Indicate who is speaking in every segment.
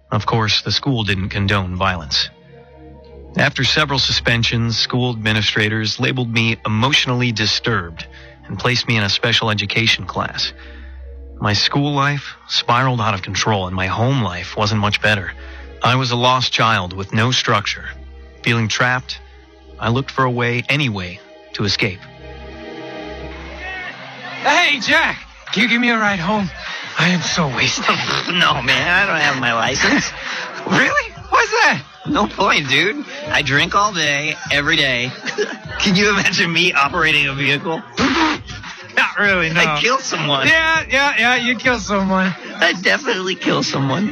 Speaker 1: Of course, the school didn't condone violence. After several suspensions, school administrators labeled me emotionally disturbed and placed me in a special education class. My school life spiraled out of control, and my home life wasn't much better. I was a lost child with no structure. Feeling trapped, I looked for a way, any way, to escape.
Speaker 2: Hey, Jack! Can you give me a ride home? I am so wasted.
Speaker 3: No, man, I don't have my license.
Speaker 2: Really? Why's that?
Speaker 3: No point, dude. I drink all day, every day. Can you imagine me operating a vehicle?
Speaker 2: Not really, no.
Speaker 3: I'd kill someone.
Speaker 2: Yeah, you'd kill someone.
Speaker 3: I'd definitely kill someone.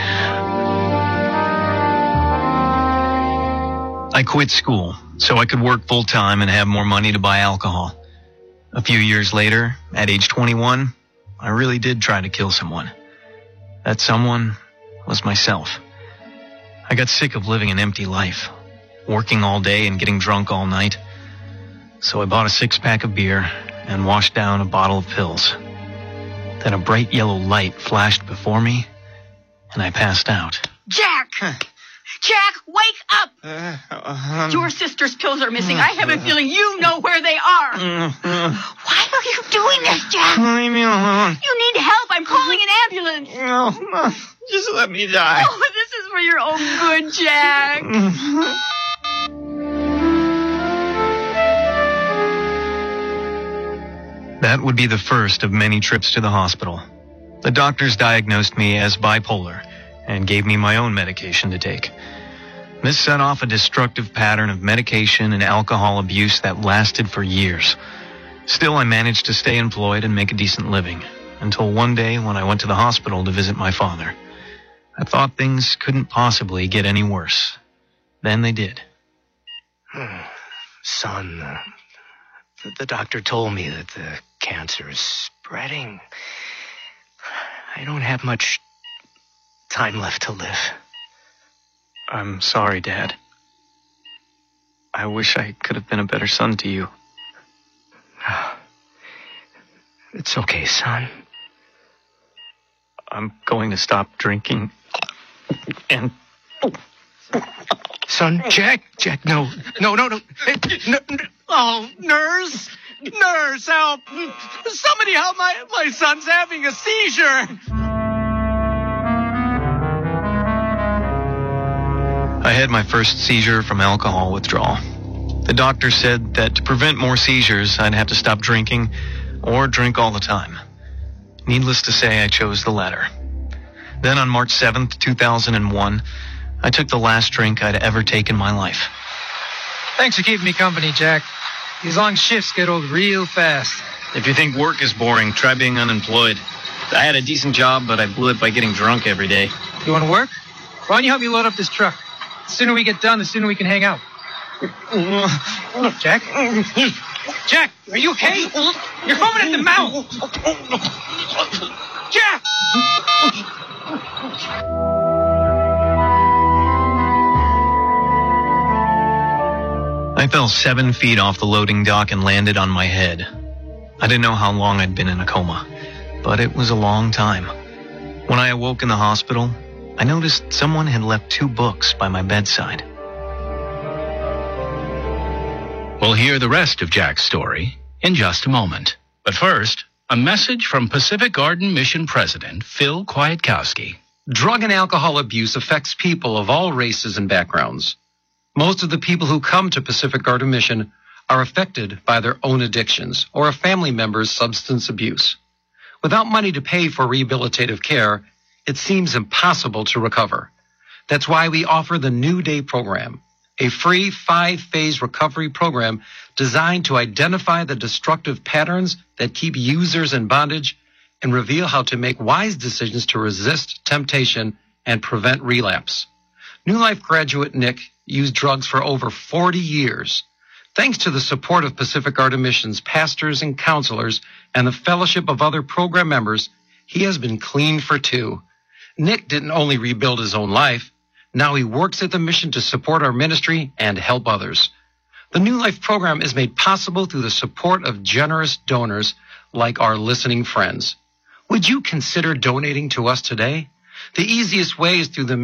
Speaker 1: I quit school so I could work full-time and have more money to buy alcohol. A few years later, at age 21, I really did try to kill someone. That someone was myself. I got sick of living an empty life, working all day and getting drunk all night. So I bought a 6-pack of beer and washed down a bottle of pills. Then a bright yellow light flashed before me, and I passed out.
Speaker 4: Jack! Jack, wake up! Your sister's pills are missing. I have a feeling you know where they are. Why are you doing this, Jack?
Speaker 2: Leave me alone.
Speaker 4: You need help. I'm calling an ambulance.
Speaker 2: No, just let me die.
Speaker 4: Oh, this is for your own good, Jack.
Speaker 1: That would be the first of many trips to the hospital. The doctors diagnosed me as bipolar and gave me my own medication to take. This set off a destructive pattern of medication and alcohol abuse that lasted for years. Still, I managed to stay employed and make a decent living, until one day when I went to the hospital to visit my father. I thought things couldn't possibly get any worse. Then they did.
Speaker 5: Son, the doctor told me that the cancer is spreading. I don't have much time left to live.
Speaker 1: I'm sorry, Dad. I wish I could have been a better son to you.
Speaker 5: It's okay, son.
Speaker 1: I'm going to stop drinking and...
Speaker 5: Son, Jack, no. Hey, no.
Speaker 2: Oh, nurse, help. Somebody help, my son's having a seizure.
Speaker 1: I had my first seizure from alcohol withdrawal. The doctor said that to prevent more seizures, I'd have to stop drinking or drink all the time. Needless to say, I chose the latter. Then on March 7th, 2001, I took the last drink I'd ever taken in my life.
Speaker 2: Thanks for keeping me company, Jack. These long shifts get old real fast.
Speaker 1: If you think work is boring, try being unemployed. I had a decent job, but I blew it by getting drunk every day.
Speaker 2: You want to work? Why don't you help me load up this truck? The sooner we get done, the sooner we can hang out. Jack? Jack, are you okay? You're foaming at the mouth! Jack!
Speaker 1: I fell 7 feet off the loading dock and landed on my head. I didn't know how long I'd been in a coma, but it was a long time. When I awoke in the hospital, I noticed someone had left 2 books by my bedside.
Speaker 6: We'll hear the rest of Jack's story in just a moment. But first, a message from Pacific Garden Mission President Phil Kwiatkowski.
Speaker 7: Drug and alcohol abuse affects people of all races and backgrounds. Most of the people who come to Pacific Garden Mission are affected by their own addictions or a family member's substance abuse. Without money to pay for rehabilitative care, it seems impossible to recover. That's why we offer the New Day program, a free 5-phase recovery program designed to identify the destructive patterns that keep users in bondage and reveal how to make wise decisions to resist temptation and prevent relapse. New Life graduate Nick used drugs for over 40 years. Thanks to the support of Pacific Garden Mission's pastors and counselors and the fellowship of other program members, he has been clean for 2. Nick didn't only rebuild his own life, now he works at the mission to support our ministry and help others. The New Life program is made possible through the support of generous donors like our listening friends. Would you consider donating to us today? The easiest way is through the